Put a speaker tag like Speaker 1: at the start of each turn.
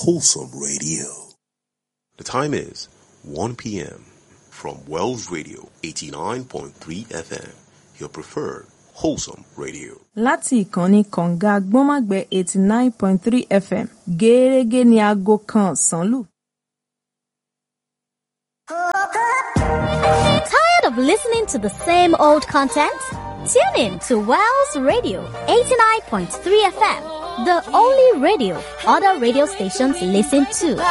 Speaker 1: Wholesome Radio.
Speaker 2: The time is 1 p.m. from Wells Radio 89.3 FM, your preferred Wholesome Radio.
Speaker 3: Láti ìkànnì Kànga Gbọ́nmágbẹ́ 89.3 FM, gẹ́gẹ́ ní aago kan ọ̀sán lù.
Speaker 4: Tired of listening to the same old content? Tune in to Wells Radio 89.3 FM, the only radio other radio stations listen to.